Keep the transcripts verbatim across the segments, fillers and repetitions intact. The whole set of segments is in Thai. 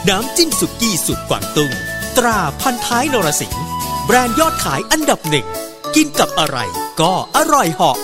น้ำจิ้มสุกี้สุดกวางตุ้งตราพันท้ายนรสิงห์แบรนด์ยอดขายอันดับหนึ่งกินกับอะไรก็อร่อยเหาะ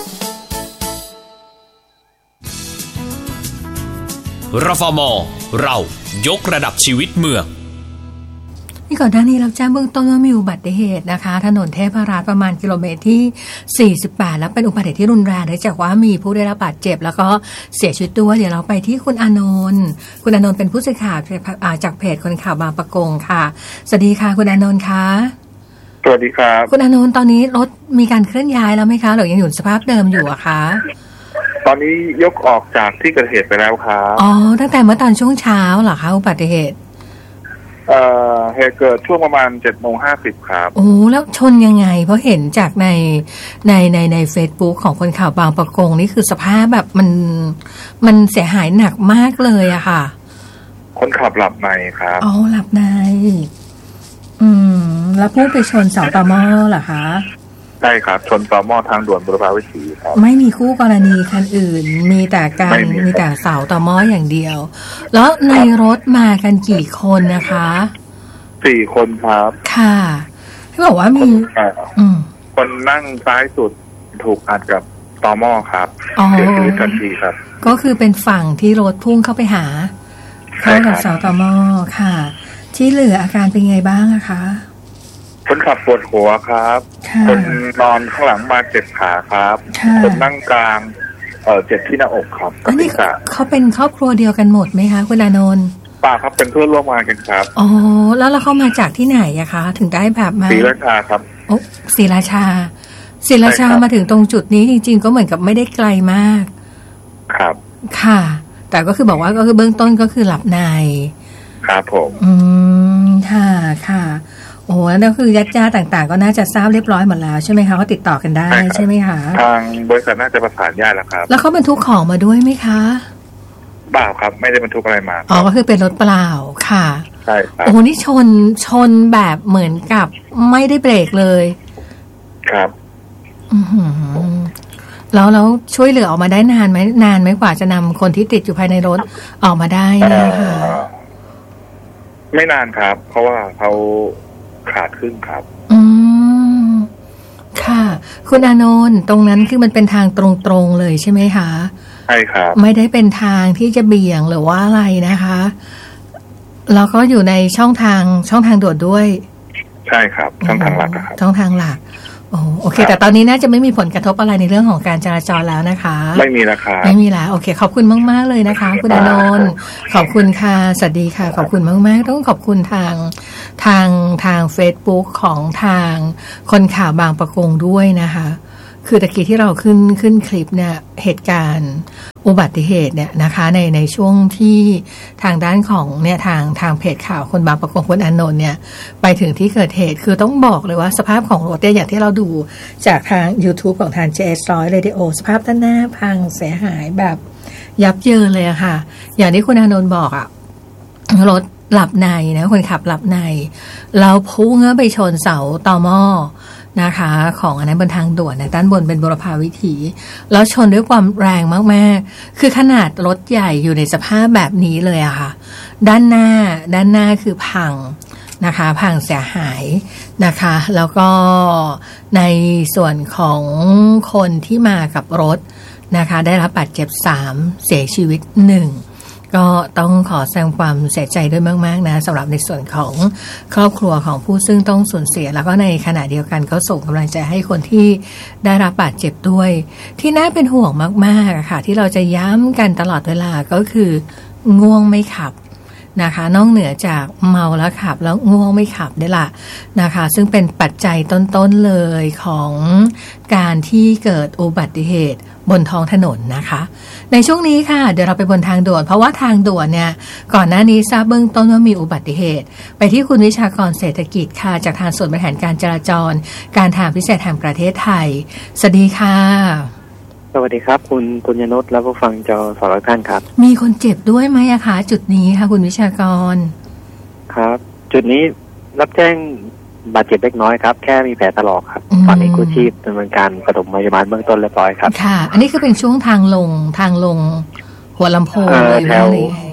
รฟม.เรายกระดับชีวิตเมืองนี่ก่อนหน้านี้เราแจ้งเบื้องต้นว่ามีอุบัติเหตุนะคะถนนเทพรัตน์ประมาณกิโลเมตรที่สี่สิบแปดแล้วเป็นอุบัติเหตุที่รุนแรงเนื่องจากว่ามีผู้ได้รับบาดเจ็บแล้วก็เสียชีวิตด้วยเดี๋ยวเราไปที่คุณอานนท์คุณอานนท์เป็นผู้สื่อข่าวจากเพจคนข่าวบางปะกงค่ะสวัสดีค่ะคุณอานนท์คะสวัสดีครับคุณอานนท์ตอนนี้รถมีการเคลื่อนย้ายแล้วไหมคะหรือยังอยู่สภาพเดิมอยู่อะคะตอนนี้ยกออกจากที่เกิดเหตุไปแล้วครับอ๋อตั้งแต่เมื่อตอนช่วงเช้าเหรอคะอุบัติเหตุเอ่อเหตุเกิดช่วงประมาณ เจ็ดโมงห้าสิบ ครับโอ้แล้วชนยังไงเพราะเห็นจากในในในใน Facebook ของคนข่าวบางปะกงนี่คือสภาพแบบมันมันเสียหายหนักมากเลยอะค่ะคนขับหลับในครับอ๋อหลับในอืมแล้วพุ่งไปชนเสาต่อหม้อเหรอคะใช่ครับชนต่อหม้อทางด่วนบุรพาวิถีครับไม่มีคู่กรณีคันอื่นมีแต่การ ม, มีแต่เสาต่อหม้ออย่างเดียวแล้วในรถมากันกี่คนนะคะสี่คนครับค่ะที่บอกว่ามีอืมคนนั่งซ้ายสุดถูกอัดกับต่อหม้อครับเสียชีวิตทันทีครับก็คือเป็นฝั่งที่รถพุ่งเข้าไปหาเข้ากับเสาต่อหม้อค่ะที่เหลืออาการเป็นไงบ้างนะคะคนขับปวดหัวครับคนนอนข้างหลังมาเจ็บขาครับคนนั่งกลางเอ่อเจ็บที่หน้าอกครับอันนี้เขาเป็นครอบครัวเดียวกันหมดไหมคะคุณอานนท์ป่าครับเป็นเพื่อนร่วมงานกันครับอ๋อแล้วเราเข้ามาจากที่ไหนอะคะถึงได้แบบมาศรีราชาครับโอ้ศรีราชาศรีราชามาถึงตรงจุดนี้จริงๆก็เหมือนกับไม่ได้ไกลมากครับค่ะแต่ก็คือบอกว่าก็คือเบื้องต้นก็คือหลับในครับผมอืมค่ะค่ะโอ้โหนั่นคือญาติญาติต่างๆก็น่าจะทราบเรียบร้อยหมดแล้วใช่ไหมคะก็ติดต่อกันได้ใช่ไหมคะทางบริษัทน่าจะประสานญาติแล้วครับแล้วเขาบรรทุกของมาด้วยไหมคะเปล่าครับไม่ได้บรรทุกอะไรมาอ๋อก็คือเป็นรถเปล่าค่ะใช่ครับโอ้โหนี่ชนชนแบบเหมือนกับไม่ได้เบรกเลยครับอือหือแล้วแล้วช่วยเหลือออกมาได้นานไหมนานไหมกว่าจะนำคนที่ติดอยู่ภายในรถออกมาได้นะคะไม่นานครับเพราะว่าเขาขาดครึ่งครับอืมค่ะคุณอานนท์ตรงนั้นคือมันเป็นทางตรงๆเลยใช่ไหมคะใช่ครับไม่ได้เป็นทางที่จะเบี่ยงหรือว่าอะไรนะคะแล้วก็อยู่ในช่องทางช่องทางด่วนด้วยใช่ครับช่องทางหลักครับช่องทางหลักโอ้โอเคแต่ตอนนี้น่าจะไม่มีผลกระทบอะไรในเรื่องของการจราจรแล้วนะคะไม่มีแล้วครับไม่มีแล้วโอเคขอบคุณมากๆเลยนะคะคุณอานนท์ขอบคุณค่ะสวัสดีค่ะขอบคุณมากๆต้องขอบคุณทางทางทาง Facebook ของทางคนข่าวบางปะกงด้วยนะคะคือตะกี้ที่เราขึ้นขึ้นคลิปเนี่ยเหตุการณ์อุบัติเหตุเนี่ยนะคะในในช่วงที่ทางด้านของเนี่ยทางทางเพจข่าวคนบางปะกงคุณอานนท์เนี่ยไปถึงที่เกิดเหตุคือต้องบอกเลยว่าสภาพของรถเนี่ยอย่างที่เราดูจากทาง YouTube ของทาง เจ เอส หนึ่งร้อย Radio สภาพด้านหน้าพังเสียหายแบบยับเยินเลยอะค่ะอย่างที่คุณอานนท์บอกอะรถหลับในนะคนขับหลับในแล้วพุ่งไปชนเสาต่อหม้อนะคะของอันนั้นบนทางด่วนนะด้านบนเป็นบุรพาวิถีแล้วชนด้วยความแรงมากๆคือขนาดรถใหญ่อยู่ในสภาพแบบนี้เลยอะค่ะด้านหน้าด้านหน้าคือพังนะคะพังเสียหายนะคะแล้วก็ในส่วนของคนที่มากับรถนะคะได้รับบาดเจ็บสามเสียชีวิตหนึ่งก็ต้องขอแสดงความเสียใจด้วยมากๆนะสำหรับในส่วนของครอบครัวของผู้ซึ่งต้องสูญเสียแล้วก็ในขณะเดียวกันก็ส่งกำลังใจให้คนที่ได้รับบาดเจ็บด้วยที่น่าเป็นห่วงมากๆค่ะที่เราจะย้ำกันตลอดเวลาก็คือง่วงไม่ขับนะคะนอกเหนือจากเมาแล้วขับแล้วง่วงไม่ขับได้ละนะคะซึ่งเป็นปัจจัยต้นๆเลยของการที่เกิดอุบัติเหตุบนท้องถนนนะคะในช่วงนี้ค่ะเดี๋ยวเราไปบนทางด่วนเพราะว่าทางด่วนเนี่ยก่อนหน้านี้ทราบเบื้องต้นว่ามีอุบัติเหตุไปที่คุณวิชากรเศรษฐกิจค่ะจากทางส่วนบริหารการจราจรการทางพิเศษแห่งประเทศไทยสวัสดีค่ะสวัสดีครับคุณปุญญนุชและผู้ฟังจอสารท่านครับมีคนเจ็บด้วยไหมอะคะจุดนี้ค่ะคุณวิชากรครับจุดนี้รับแจ้งบาดเจ็บเล็กน้อยครับแค่มีแผลถลอกครับตอนนี้กู้ชีพดำเนินการปฐมพยาบาลเบื้องต้นเรียบร้อยครับค่ะอันนี้คือเป็นช่วงทางลงทางลงหัวลำโพงเลยแถว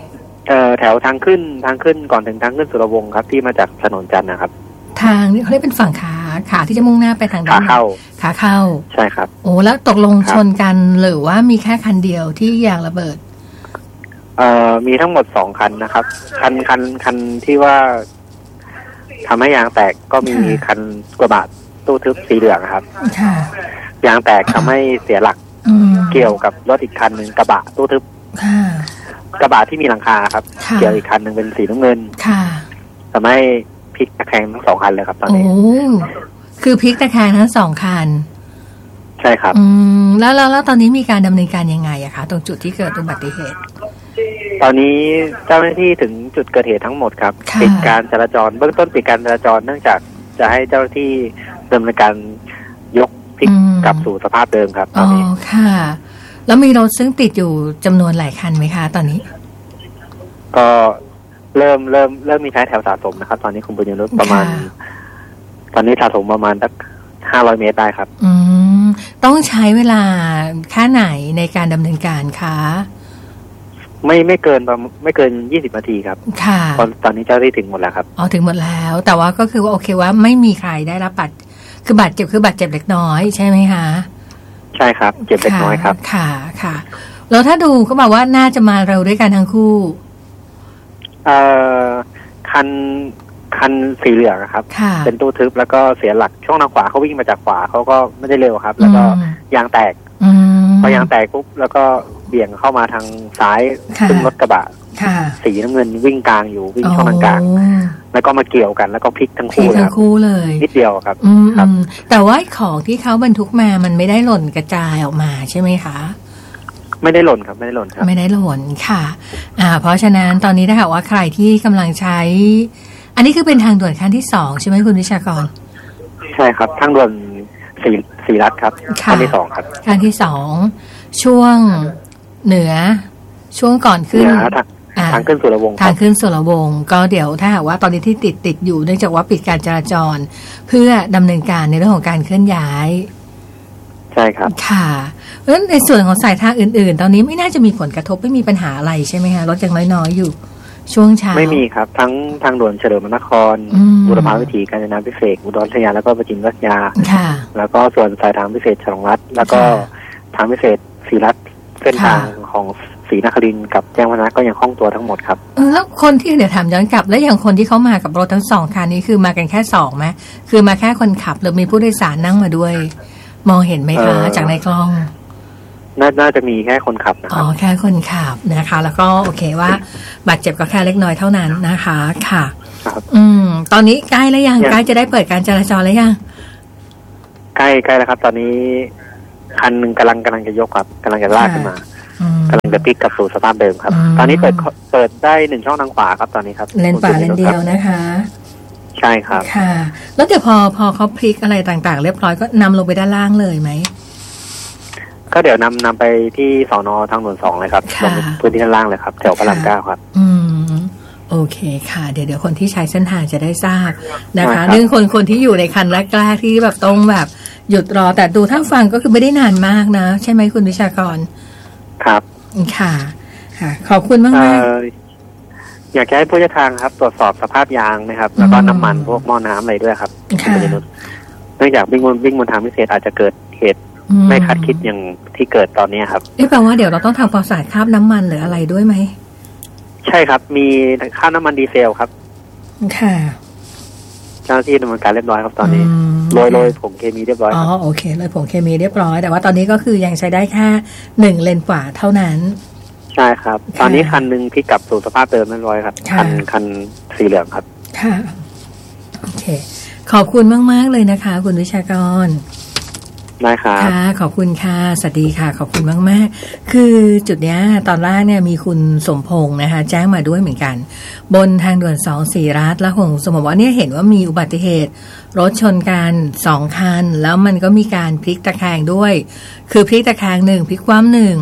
เอ่อแถวทางขึ้นทางขึ้นก่อนถึงทางขึ้นสุรวงศ์ครับที่มาจากถนนจันทร์นะครับทางนี้เขาเรียกเป็นฝั่งขาขาที่จะมุ่งหน้าไปทางด้านขาเข้าขาเข้าใช่ครับโอ้แล้วตกลงชนกันหรือว่ามีแค่คันเดียวที่ยางระเบิดเอ่อมีทั้งหมดสองคันนะครับคันคันคันที่ว่าทำให้ยางแตกก็มีคันกระบะตู้ทึบสีเหลืองครับยางแตกทำให้เสียหลักเกี่ยวกับรถอีกคันหนึ่งกระบะตู้ทึบกระบะที่มีหลังคาครับเกี่ยวอีกคันหนึ่งเป็นสีน้ำเงินทำให้พลิกตะแคงทั้งสองคันเลยครับตอนนี้โอ้คือพลิกตะแคงทั้งสองคันใช่ครับอืมแล้วแล้วแล้วตอนนี้มีการดำเนินการยังไงอะคะตรงจุดที่เกิดอุบัติเหตุตอนนี้เจ้าหน้าที่ถึงจุดเกิดเหตุทั้งหมดครับปิดการจราจรเบื้องต้นปิดการจราจรเนื่องจากจะให้เจ้าหน้าที่ดำเนินการยกพลิกกลับสู่สภาพเดิมครับตอนนี้อ๋อค่ะแล้วมีรถซึ่งติดอยู่จำนวนหลายคันไหมคะตอนนี้ก็เริ่มเริ่มเริ่มมีท้ายแถวสะสมนะครับตอนนี้คุณปุญญนุชประมาณตอนนี้สะสมประมาณสักห้าร้อยเมตรได้ครับอืมต้องใช้เวลาแค่ไหนในการดำเนินการคะไม่ไม่เกินไม่เกินยี่สิบนาทีครับค่ะตอนตอนนี้เจ้าที่ถึงหมดแล้วครับอ๋อถึงหมดแล้วแต่ว่าก็คือว่าโอเคว่าไม่มีใครได้รับบาดคือบาดเจ็บคือบาดเจ็บเล็กน้อยใช่ไหมคะใช่ครับเจ็บเล็กน้อยครับค่ะค่ะแล้วถ้าดูก็บอกว่าน่าจะมาเร็วด้วยกันทั้งคู่เอ่อคันคันสีเหลืองครับเป็นตู้ทึบแล้วก็เสียหลักช่วงทางขวาเขาวิ่งมาจากขวาเขาก็ไม่ได้เร็วครับแล้วก็ยางแตกพอยางแตกปุ๊บแล้วก็เบี่ยงเข้ามาทางซ้ายซึ่งรถกระบะสีน้ำเงินวิ่งกลางอยู่วิ่งช่องกลางแล้วก็มาเกี่ยวกันแล้วก็พลิกทั้งคู่ทั้งคู่เลยนิดเดียวครับครับแต่ว่าของที่เขาบรรทุกมามันไม่ได้หล่นกระจายออกมาใช่ไหมคะไม่ได้หล่นครับไม่ได้หล่นครับไม่ได้หล่นค่ะอ่าเพราะฉะนั้นตอนนี้ถ้าหากว่าใครที่กำลังใช้อันนี้คือเป็นทางด่วนขั้นที่สองใช่ไหมคุณวิชากรใช่ครับทางด่วนสีสีรัฐครับขั้นที่สองครับขั้นที่สองช่วงเหนือช่วงก่อนขึ้นทางขึ้นสุรวงศ์ทางขึ้นสุรวงศ์ก็เดี๋ยวถ้าหากว่าตอนนี้ที่ติดติดอยู่เนื่องจากว่าปิดการจราจรเพื่อดำเนินการในเรื่องของการเคลื่อนย้ายใช่ครับค่ะเพราะฉะนั้นในส่วนของสายทางอื่นๆตอนนี้ไม่น่าจะมีผลกระทบไม่มีปัญหาอะไรใช่ไหมคะรถยังน้อยๆอยู่ช่วงเช้าไม่มีครับทั้งทางด่วนเฉลิมพระนครบุรพาวิถีกาญจนาภิเษกอุดรธานีแล้วก็ประจิมรัตยาแล้วก็ส่วนสายทางพิเศษฉลองรัฐแล้วก็ทางพิเศษศรีรัฐเส้นทางของศรีนครินทร์กับแจ้งวัฒนะก็ยังคล่องตัวทั้งหมดครับแล้วคนที่เดี๋ยวถามย้อนกลับแล้วอย่างคนที่เขามากับรถทั้งสองคันนี้คือมากันแค่สองไหมคือมาแค่คนขับหรือมีผู้โดยสารนั่งมาด้วยมองเห็นไหมคะจากในกล้องน่าจะมีแค่คนขับนะครับอ๋อแค่คนขับนะคะแล้วก็โอเคว่าบาดเจ็บก็แค่เล็กน้อยเท่านั้นนะคะค่ะอืมตอนนี้ใกล้แล้วยังใกล้จะได้เปิดการจราจรแล้วยังใกล้ใกล้แล้วครับตอนนี้คันหนึ่งกำลังกำลังจะยกครับกำลังจะลากขึ้นมากำลังจะพลิกกลับสู่สภาพเดิมครับตอนนี้เปิดเปิดได้หนึ่งช่องทางขวาครับตอนนี้ครับเลนขวาเลนเดียวนะคะใช่ครับค่ะแล้วเดี๋ยวพอพอเขาพลิกอะไรต่างๆเรียบร้อยก็นำลงไปด้านล่างเลยไหมก็เดี๋ยวนำนำไปที่สน.ทางด่วนสองเลยครับลงพื้นที่ด้านล่างเลยครับแถวพระรามเก้าครับอืมโอเคค่ะเดี๋ยวเดี๋ยวคนที่ใช้เส้นทางจะได้ทราบนะคะเรื่องคนคนที่อยู่ในคันแรกๆที่แบบต้องแบบหยุดรอแต่ดูถ้าฟังก็คือไม่ได้นานมากนะใช่ไหมคุณวิชากรครับค่ะค่ะขอบคุณมากมากอยากให้ผู้เชี่ยวชาญครับตรวจสอบสภาพยางนะครับแล้วก็น้ำมันพวกหม้อน้ำอะไรด้วยครับเนื่องจากวิ่งบนวิ่งบนทางพิเศษอาจจะเกิดเหตุไม่คาดคิดอย่างที่เกิดตอนนี้ครับนี่แปลว่าเดี๋ยวเราต้องทำความสะอาดคราบน้ำมันหรืออะไรด้วยไหมใช่ครับมีคราบน้ำมันดีเซลครับค่ะเจ้าหน้าที่ดำเนินการเรียบร้อยครับตอนนี้โรยโรยผงเคมีเรียบร้อยอ๋อโอเคโรยผงเคมีเรียบร้อยแต่ว่าตอนนี้ก็คือยังใช้ได้แค่หนึ่งเลนกว่าเท่านั้นใช่ครับตอนนี้คันหนึ่งพลิกกลับสู่สภาพเดิมเรียบร้อยครับคันคันสีเหลืองครับค่ะโอเคขอบคุณมากๆเลยนะคะคุณวิชากรได้ครับค่ะขอบคุณค่ะสวัสดีค่ะขอบคุณมากๆคือจุดเนี้ยตอนแรกเนี่ยมีคุณสมพงษ์นะคะแจ้งมาด้วยเหมือนกันบนทางด่วนสองศรีรัฐและหงสมบอกว่าเนี่ยเห็นว่ามีอุบัติเหตุรถชนกันสองคันแล้วมันก็มีการพลิกตะแคงด้วยคือพลิกตะแคงหนึ่งพลิกคว่ำหนึ่ง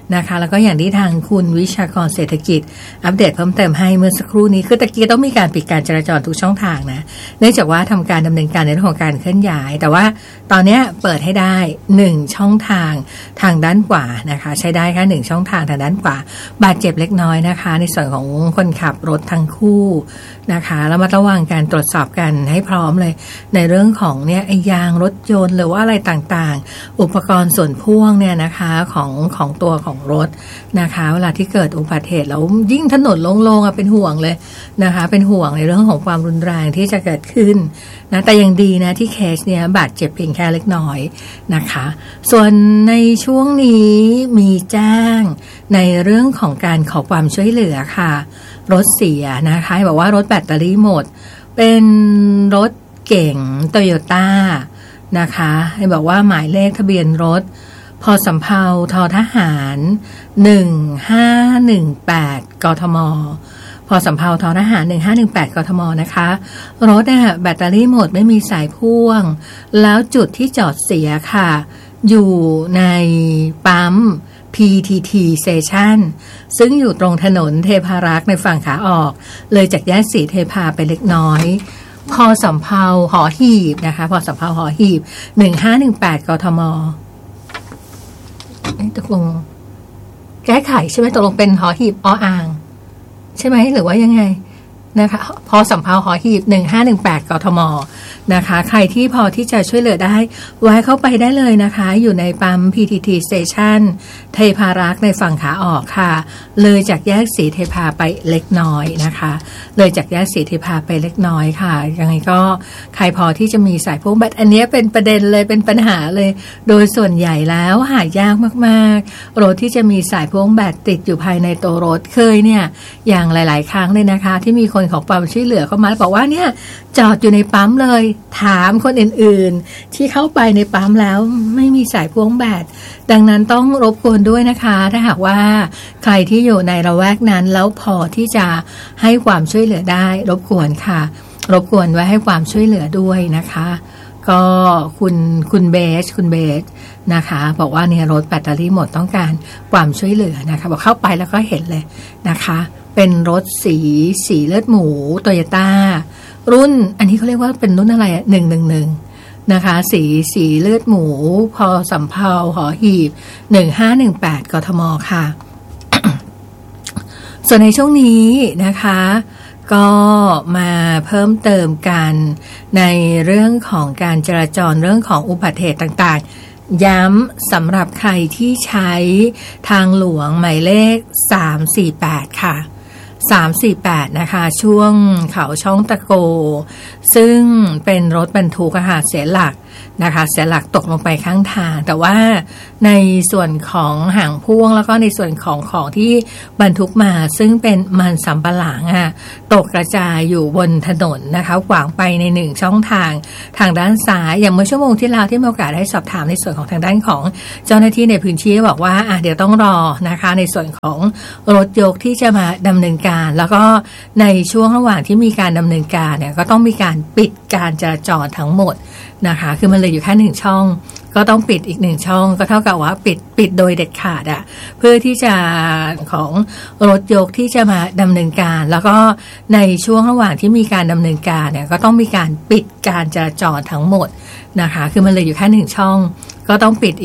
นะคะแล้วก็อย่างที่ทางคุณวิชากรเศรษฐกิจอัปเดตเพิ่มเติมให้เมื่อสักครู่นี้คือตะกี้ต้องมีการปิดการจราจรทุกช่องทางนะเนื่องจากว่าทำการดำเนินการในเรื่องของการเคลื่อนย้ายแต่ว่าตอนนี้เปิดให้ได้หนึ่งช่องทางทางด้านขวานะคะใช้ได้แค่หนึ่งช่องทางทางด้านขวาบาดเจ็บเล็กน้อยนะคะในส่วนของคนขับรถทั้งคู่นะคะแล้วมาระวังการตรวจสอบกันให้พร้อมเลยในเรื่องของเนี่ยไอ้ยางรถยนต์หรือว่าอะไรต่างๆอุปกรณ์ส่วนพ่วงเนี่ยนะคะของของตัวของรถนะคะเวลาที่เกิดอุบัติเหตุแล้วยิ่งถนนโล่งๆอ่ะเป็นห่วงเลยนะคะเป็นห่วงในเรื่องของความรุนแรงที่จะเกิดขึ้นนะแต่ยังดีนะที่เคสเนี่ยบาดเจ็บเพียงแค่เล็กน้อยนะคะส่วนในช่วงนี้มีแจ้งในเรื่องของการขอความช่วยเหลือค่ะรถเสียนะคะบอกว่ารถแบตเตอรี่หมดเป็นรถเก่งโตโยต้านะคะให้บอกว่าหมายเลขทะเบียนรถพสำเภาททหารหนึ่งห้าหนึ่งแปดกทมพสำเภาททหารหนึ่งห้าหนึ่งแปดกทมนะคะรถเนี่ยแบตเตอรี่หมดไม่มีสายพ่วงแล้วจุดที่จอดเสียค่ะอยู่ในปั๊ม พี ที ที Station ซึ่งอยู่ตรงถนนเทพารักษ์ในฝั่งขาออกเลยจากแยกศรีเทพาไปเล็กน้อยพสำเภาหอหีบนะคะพสำเภาหอหีบหนึ่งห้าหนึ่งแปดกทมตกลงแก้ไขใช่ไหมตกลงเป็นหอหีบออ่างใช่ไหมหรือว่ายังไงนะคะพอสำเภาหอหีบหนึ่งห้าหนึ่งแปดกทมนะคะใครที่พอที่จะช่วยเหลือได้แวะเข้าไปได้เลยนะคะอยู่ในปั๊ม พี ที ที Station เทพารักษ์ในฝั่งขาออกค่ะเลยจากแยกศรีเทพาไปเล็กน้อยนะคะเลยจากแยกศรีเทพาไปเล็กน้อยค่ะยังไงก็ใครพอที่จะมีสายพ่วงแบตอันนี้เป็นประเด็นเลยเป็นปัญหาเลยโดยส่วนใหญ่แล้วหายากมากๆรถที่จะมีสายพ่วงแบตติดอยู่ภายในตัวรถเคยเนี่ยอย่างหลายๆครั้งเลยนะคะที่มีคนขอความช่วยเหลือเข้ามาบอกว่าเนี่ยจอดอยู่ในปั๊มเลยถามคนอื่นๆที่เข้าไปในปั๊มแล้วไม่มีสายพ่วงแบตดังนั้นต้องรบกวนด้วยนะคะถ้าหากว่าใครที่อยู่ในละแวกนั้นแล้วพอที่จะให้ความช่วยเหลือได้รบกวนค่ะรบกวนไว้ให้ความช่วยเหลือด้วยนะคะก็คุณคุณเบสคุณเบสนะคะบอกว่าเนี่ยรถแบตเตอรี่หมดต้องการความช่วยเหลือนะคะบอกเข้าไปแล้วก็เห็นเลยนะคะเป็นรถสีสีเลือดหมูโตโยต้ารุ่นอันนี้เขาเรียกว่าเป็นรุ่นอะไรหนึ่งหนึ่งหนึ่งนะคะสีสีเลือดหมูพอสำเภาหอหีบหนึ่งห้าหนึ่งแปดกทมค่ะ ส่วนในช่วงนี้นะคะก็มาเพิ่มเติมกันในเรื่องของการจราจรเรื่องของอุบัติเหตุต่างๆย้ำสำหรับใครที่ใช้ทางหลวงหมายเลขสามสี่แปดค่ะสามสี่แปดนะคะช่วงเขาช่องตะโกซึ่งเป็นรถบรรทุกอาหารเสียหลักนะคะเสียหลักตกลงไปข้างทางแต่ว่าในส่วนของหางพ่วงแล้วก็ในส่วนของของที่บรรทุกมาซึ่งเป็นมันสำปะหลังอ่ะตกกระจายอยู่บนถนนนะคะขวางไปในหนึ่งช่องทางทางด้านซ้ายอย่างเมื่อชั่วโมงที่แล้วที่มีโอกาสได้สอบถามในส่วนของทางด้านของเจ้าหน้าที่ในพื้นที่บอกว่าอ่ะเดี๋ยวต้องรอนะคะในส่วนของรถยกที่จะมาดำเนินการแล้วก็ในช่วงระหว่างที่มีการดำเนินการเนี่ยก็ต้องมีการปิดการจราจรทั้งหมดนะคะคือมันเลยอยู่แค่หนึ่งช่องก็ต้องปิดอีกหนึ่งช่องก็เท่ากับว่าปิดปิดโดยเด็ดขาดอะเพื่อที่จะของรถยกที่จะมาดำเนินการแล้วก็ในช่วงระหว่างที่มีการดำเนินการเนี่ยก็ต้องมีการปิดการจราจรทั้งหมดนะคะคือมันเลยอยู่แค่หนึ่งช่องก็ต้องปิด